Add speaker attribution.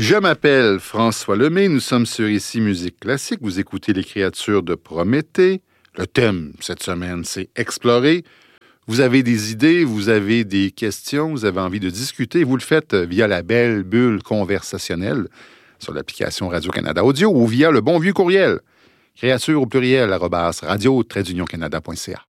Speaker 1: Je m'appelle François Lemay, nous sommes sur Ici Musique Classique. Vous écoutez Les créatures de Prométhée. Le thème cette semaine, c'est explorer. Vous avez des idées, vous avez des questions, vous avez envie de discuter. Vous le faites via la belle bulle conversationnelle sur l'application Radio-Canada Audio ou via le bon vieux courriel créatures au pluriel @radio-canada.ca.